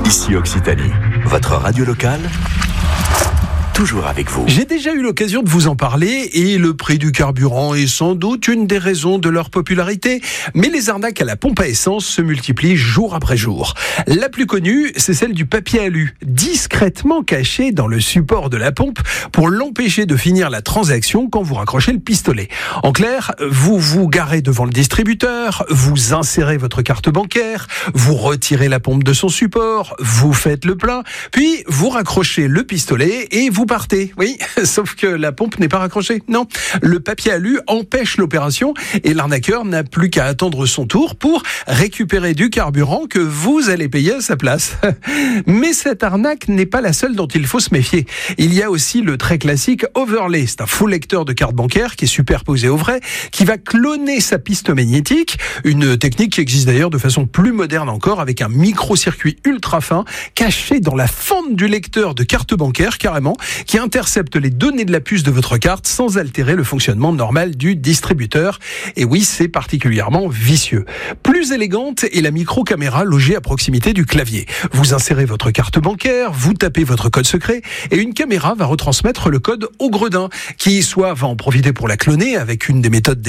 Ici Occitanie, votre radio locale, toujours avec vous. J'ai déjà eu l'occasion de vous en parler et le prix du carburant est sans doute une des raisons de leur popularité. Mais les arnaques à la pompe à essence se multiplient jour après jour. La plus connue, c'est celle du papier alu, discrètement caché dans le support de la pompe pour l'empêcher de finir la transaction quand vous raccrochez le pistolet. En clair, vous vous garez devant le distributeur, vous insérez votre carte bancaire, vous retirez la pompe de son support, vous faites le plein, puis vous raccrochez le pistolet et vous partez. Oui, sauf que la pompe n'est pas raccrochée. Non, le papier alu empêche l'opération et l'arnaqueur n'a plus qu'à attendre son tour pour récupérer du carburant que vous allez payer à sa place. Mais cette arnaque n'est pas la seule dont il faut se méfier. Il y a aussi le très classique overlay. C'est un faux lecteur de carte bancaire qui est superposé au vrai, qui va cloner sa piste magnétique. Une technique qui existe d'ailleurs de façon plus moderne encore avec un micro-circuit ultra fin caché dans la fente du lecteur de carte bancaire carrément, qui intercepte les données de la puce de votre carte sans altérer le fonctionnement normal du distributeur. Et oui, c'est particulièrement vicieux. Plus élégante est la micro-caméra logée à proximité du clavier. Vous insérez votre carte bancaire, vous tapez votre code secret et une caméra va retransmettre le code au gredin, qui soit va en profiter pour la cloner avec une des méthodes